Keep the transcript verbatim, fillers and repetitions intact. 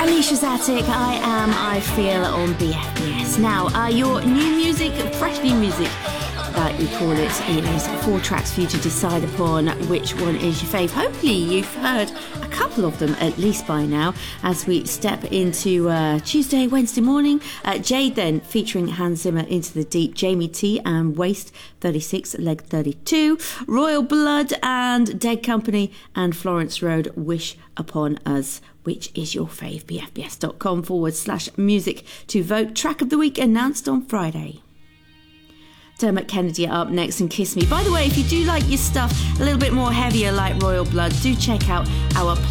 Alicia's Attic, I Am, I Feel on B F B S. Now, uh, your new music, fresh new music, that we call it, is four tracks for you to decide upon which one is your fave. Hopefully you've heard a couple of them at least by now as we step into uh, Tuesday, Wednesday morning. Uh, Jade then featuring Hans Zimmer, Into the Deep, Jamie T and Waste thirty-six, Leg thirty-two, Royal Blood and Dead Company, and Florence Road, Wish Upon Us. Which is your fave? bfbs.com forward slash music to vote. Track of the week announced on Friday. Dermot Kennedy up next and Kiss Me. By the way, if you do like your stuff a little bit more heavier like Royal Blood, do check out our